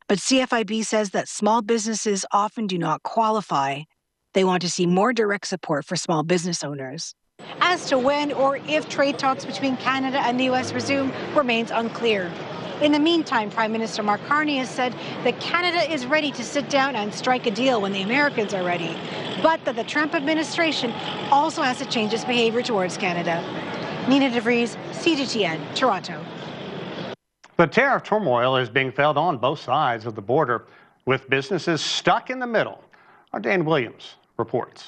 But CFIB says that small businesses often do not qualify. They want to see more direct support for small business owners. As to when or if trade talks between Canada and the U.S. resume remains unclear. In the meantime, Prime Minister Mark Carney has said that Canada is ready to sit down and strike a deal when the Americans are ready, but that the Trump administration also has to change its behavior towards Canada. Nina DeVries, CGTN, Toronto. The tariff turmoil is being felt on both sides of the border, with businesses stuck in the middle. Our Dan Williams reports.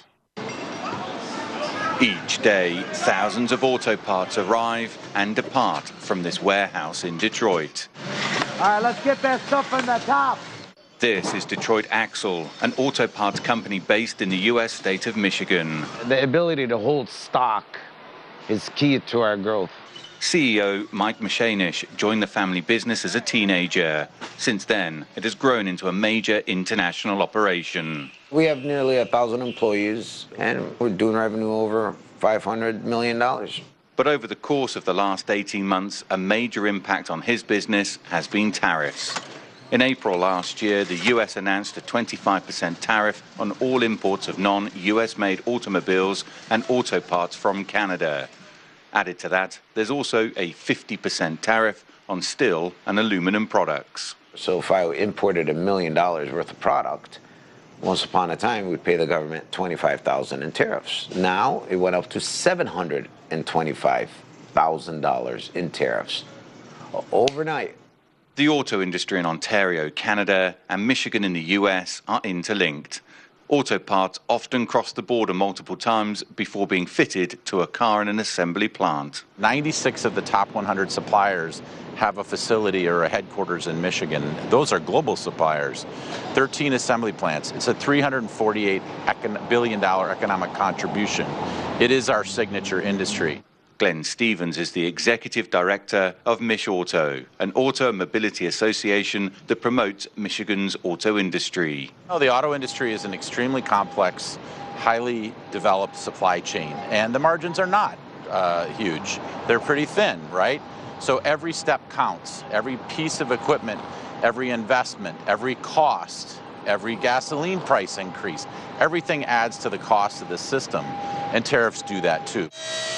Each day, thousands of auto parts arrive and depart from this warehouse in Detroit. All right, let's get that stuff from the top. This is Detroit Axle, an auto parts company based in the U.S. state of Michigan. The ability to hold stock is key to our growth. CEO Mike Mashanish joined the family business as a teenager. Since then, it has grown into a major international operation. We have nearly 1,000 employees, and we're doing revenue over $500 million. But over the course of the last 18 months, a major impact on his business has been tariffs. In April last year, the U.S. announced a 25% tariff on all imports of non-U.S.-made automobiles and auto parts from Canada. Added to that, there's also a 50% tariff on steel and aluminum products. So if I imported $1 million worth of product, once upon a time, we'd pay the government $25,000 in tariffs. Now it went up to $725,000 in tariffs overnight. The auto industry in Ontario, Canada, and Michigan in the US are interlinked. Auto parts often cross the border multiple times before being fitted to a car in an assembly plant. 96 of the top 100 suppliers have a facility or a headquarters in Michigan. Those are global suppliers. 13 assembly plants. It's a $348 billion economic contribution. It is our signature industry. Glenn Stevens is the executive director of Mich Auto, an auto mobility association that promotes Michigan's auto industry. The auto industry is an extremely complex, highly developed supply chain, and the margins are not huge. They're pretty thin, right? So every step counts. Every piece of equipment, every investment, every cost, every gasoline price increase, everything adds to the cost of the system, and tariffs do that too.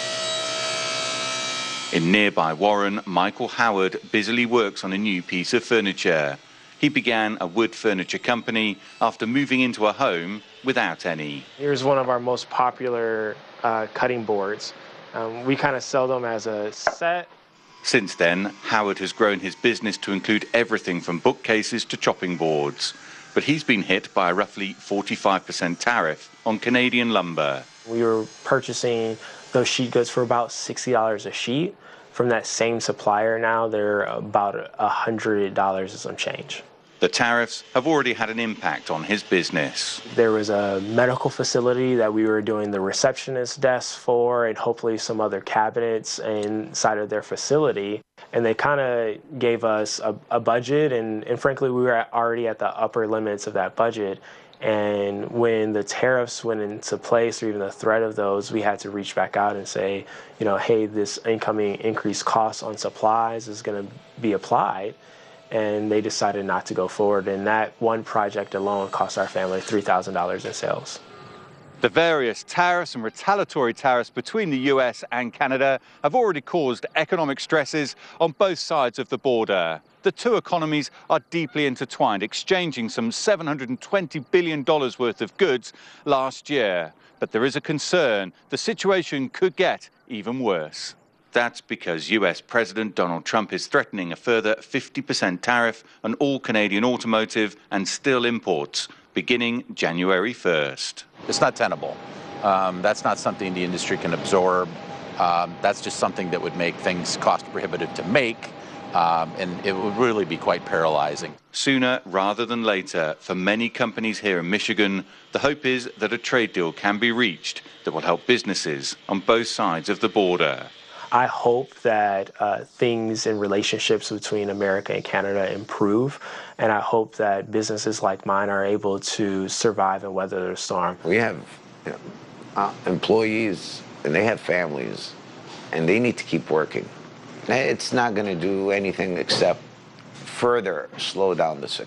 In nearby Warren, Michael Howard busily works on a new piece of furniture. He began a wood furniture company after moving into a home without any. Here's one of our most popular cutting boards. We kind of sell them as a set. Since then, Howard has grown his business to include everything from bookcases to chopping boards. But he's been hit by a roughly 45% tariff on Canadian lumber. We were purchasing those sheet goods for about $60 a sheet. From that same supplier now, they're about $100 and some change. The tariffs have already had an impact on his business. There was a medical facility that we were doing the receptionist desk for, and hopefully some other cabinets inside of their facility. And they kind of gave us a budget, and frankly, we were already at the upper limits of that budget. And when the tariffs went into place, or even the threat of those, we had to reach back out and say, hey, this incoming increased cost on supplies is going to be applied. And they decided not to go forward. And that one project alone cost our family $3,000 in sales. The various tariffs and retaliatory tariffs between the US and Canada have already caused economic stresses on both sides of the border. The two economies are deeply intertwined, exchanging some $720 billion worth of goods last year. But there is a concern the situation could get even worse. That's because US President Donald Trump is threatening a further 50% tariff on all Canadian automotive and steel imports, beginning January 1st. It's not tenable. That's not something the industry can absorb. That's just something that would make things cost prohibitive to make, and it would really be quite paralyzing. Sooner rather than later, for many companies here in Michigan, the hope is that a trade deal can be reached that will help businesses on both sides of the border. I hope that things in relationships between America and Canada improve, and I hope that businesses like mine are able to survive and weather the storm. We have employees, and they have families, and they need to keep working. It's not going to do anything except further slow down this